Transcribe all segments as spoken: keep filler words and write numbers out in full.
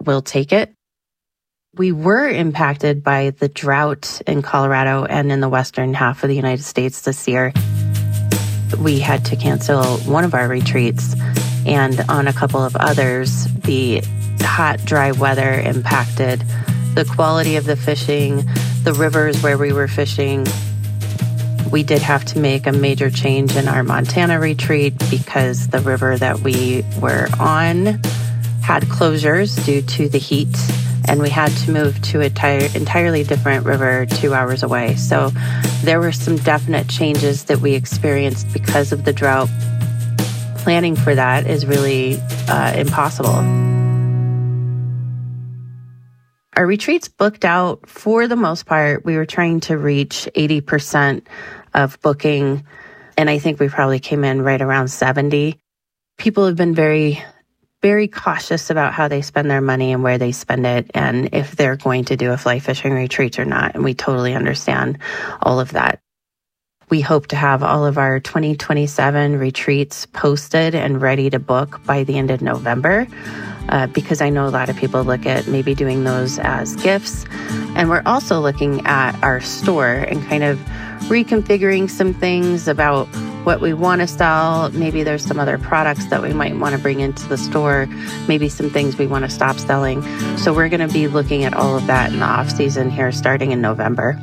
we'll take it. We were impacted by the drought in Colorado and in the western half of the United States this year. We had to cancel one of our retreats, and on a couple of others, the hot, dry weather impacted the quality of the fishing, the rivers where we were fishing. We did have to make a major change in our Montana retreat because the river that we were on had closures due to the heat, and we had to move to an entire, entirely different river two hours away. So there were some definite changes that we experienced because of the drought. Planning for that is really uh, impossible. Our retreats booked out for the most part. We were trying to reach eighty percent of booking, and I think we probably came in right around seventy. People have been very, very cautious about how they spend their money and where they spend it, and if they're going to do a fly fishing retreat or not, and we totally understand all of that. We hope to have all of our twenty twenty-seven retreats posted and ready to book by the end of November. Uh, because I know a lot of people look at maybe doing those as gifts. And we're also looking at our store and kind of reconfiguring some things about what we want to sell. Maybe there's some other products that we might want to bring into the store, maybe some things we want to stop selling. So we're going to be looking at all of that in the off season here starting in November.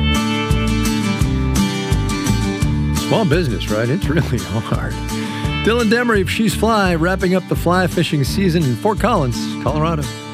Small business, right? It's really hard. Dylan Demery of She's Fly, wrapping up the fly fishing season in Fort Collins, Colorado.